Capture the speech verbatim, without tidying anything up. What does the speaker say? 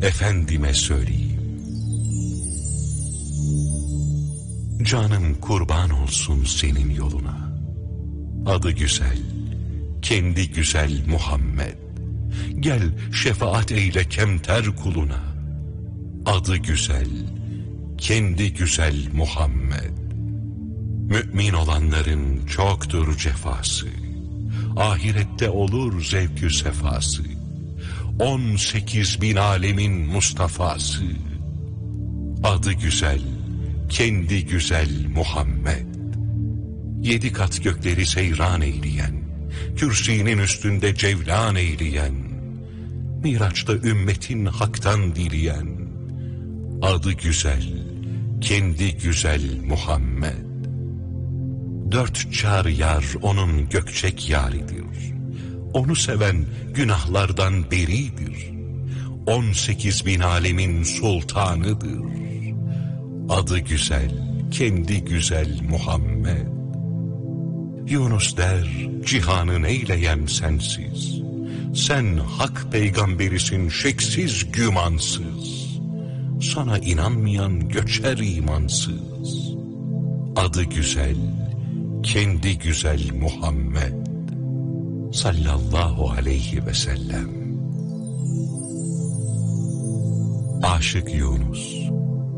efendime söyleyeyim. Canım kurban olsun senin yoluna. Adı güzel, kendi güzel Muhammed. Gel şefaat eyle kemter kuluna. Adı güzel, kendi güzel Muhammed. Mümin olanların çoktur cefası. Ahirette olur zevkü sefası. On sekiz bin alemin Mustafa'sı. Adı güzel, kendi güzel Muhammed. Yedi kat gökleri seyran eyleyen, kürsinin üstünde cevlan eyleyen, Miraç'ta ümmetin haktan dileyen, adı güzel, kendi güzel Muhammed. Dört çar yar onun gökçek yaridir. Onu seven günahlardan beridir. On sekiz bin alemin sultanıdır. Adı güzel, kendi güzel Muhammed. Yunus der, cihanı neyleyem sensiz. Sen hak peygamberisin şeksiz gümansız. Sana inanmayan göçer imansız. Adı güzel, kendi güzel Muhammed. Sallallahu aleyhi ve sellem. Aşık Yunus.